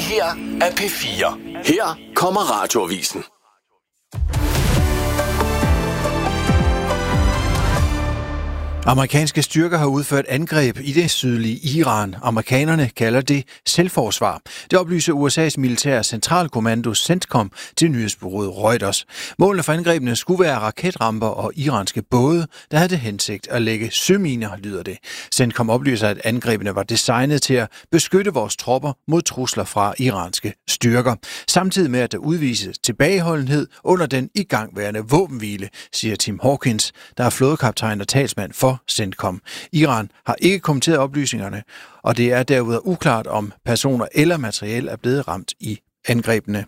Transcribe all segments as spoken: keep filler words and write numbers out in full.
her er P fire. Her kommer Radioavisen. Amerikanske styrker har udført angreb i det sydlige Iran. Amerikanerne kalder det selvforsvar. Det oplyser U S A's militære centralkommando CENTCOM til nyhedsbureauet Reuters. Målene for angrebene skulle være raketramper og iranske både, der havde det hensigt at lægge søminer, lyder det. CENTCOM oplyser, at angrebene var designet til at beskytte vores tropper mod trusler fra iranske styrker. Samtidig med, at der udvises tilbageholdenhed under den igangværende våbenhvile, siger Tim Hawkins, der er flådekaptajn og talsmand for CENTCOM. Iran har ikke kommenteret oplysningerne, og det er derudover uklart, om personer eller materiel er blevet ramt i angrebene.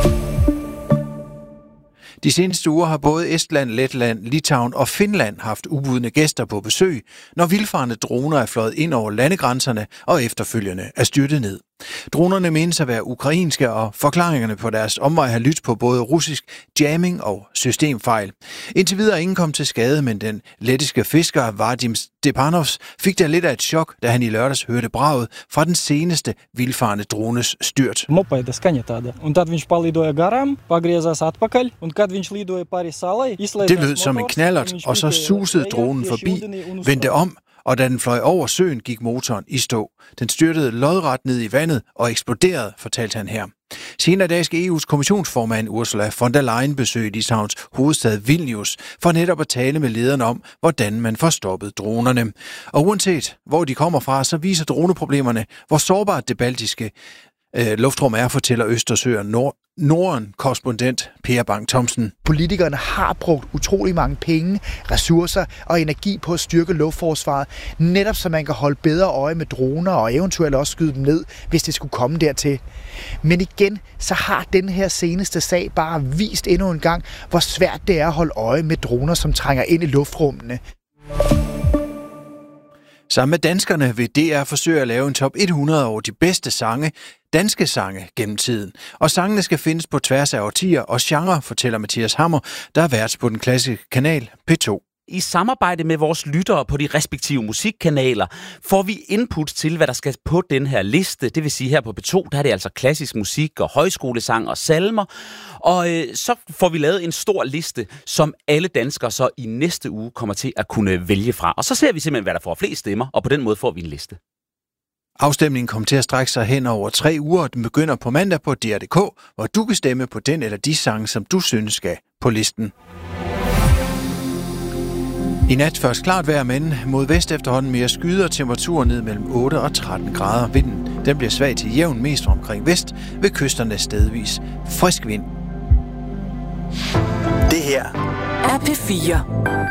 De seneste uger har både Estland, Letland, Litauen og Finland haft ubudne gæster på besøg, når vildfarne droner er fløjet ind over landegrænserne og efterfølgende er styrtet ned. Dronerne menes at være ukrainske, og forklaringerne på deres omvej har lyttet på både russisk jamming og systemfejl. Indtil videre er ingen kommet til skade, men den lettiske fisker Vadim Stepanovs fik da lidt af et chok, da han i lørdags hørte braget fra den seneste vildfarne drones styrt. Det lød som en knallert, og så susede dronen forbi, vendte om, og da den fløj over søen, gik motoren i stå. Den styrtede lodret ned i vandet og eksploderede, fortalte han her. Senere i dag skal E U's kommissionsformand Ursula von der Leyen besøge Litauens hovedstad Vilnius for netop at tale med lederne om, hvordan man får stoppet dronerne. Og uanset hvor de kommer fra, så viser droneproblemerne, hvor sårbart det baltiske øh, luftrum er, fortæller Østersøen Nord Norden-korrespondent Per Bang Thomsen. Politikerne har brugt utrolig mange penge, ressourcer og energi på at styrke luftforsvaret, netop så man kan holde bedre øje med droner og eventuelt også skyde dem ned, hvis det skulle komme dertil. Men igen, så har den her seneste sag bare vist endnu en gang, hvor svært det er at holde øje med droner, som trænger ind i luftrummene. Sammen med danskerne vil D R forsøge at lave en top hundrede over de bedste sange, danske sange gennem tiden. Og sangene skal findes på tværs af årtier og genre, fortæller Mathias Hammer, der er vært på den klassiske kanal P to. I samarbejde med vores lyttere på de respektive musikkanaler får vi input til, hvad der skal på den her liste. Det vil sige, her på P to, der er det altså klassisk musik og højskolesang og salmer. Og øh, så får vi lavet en stor liste, som alle danskere så i næste uge kommer til at kunne vælge fra. Og så ser vi simpelthen, hvad der får flest stemmer, og på den måde får vi en liste. Afstemningen kommer til at strække sig hen over tre uger, og den begynder på mandag på D R punktum d k, hvor du kan stemme på den eller de sange, som du synes skal på listen. I nat først klart vejr, men mod vest efterhånden mere skyder temperaturen ned mellem otte og tretten grader. Vinden den bliver svag til jævn mest omkring vest, ved kysterne stedvis frisk vind. Det her er P fire.